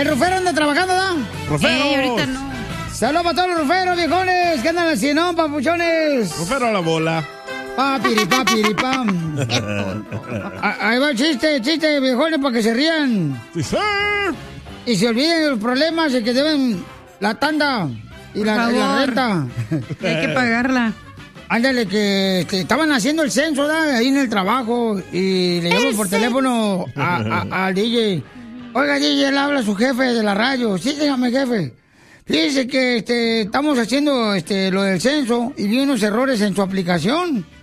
El rufero anda trabajando, ¿da? ¡Rufero! Ahorita no. Saludos para todos los ruferos, viejones, que andan al cienón, papuchones. Rufero a la bola. Papiripam. Ahí va el chiste, viejones, para que se rían. Sí, sí. Y se olviden de los problemas de que deben la tanda y la renta. Hay que pagarla. Ándale, que estaban haciendo el censo, ¿da? Ahí en el trabajo, y le llaman por teléfono al DJ. Oiga, DJ, le habla a su jefe de la radio. Sí, dígame, jefe. Fíjese que estamos haciendo lo del censo y vi unos errores en su aplicación.